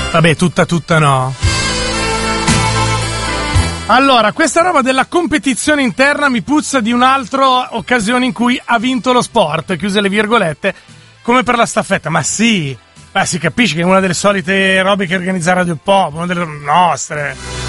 Vabbè, tutta no. Allora, questa roba della competizione interna mi puzza di un'altra occasione in cui ha vinto lo sport, chiuse le virgolette, come per la staffetta. Ma sì, si capisce che è una delle solite robe che organizza Radio Pop, una delle nostre.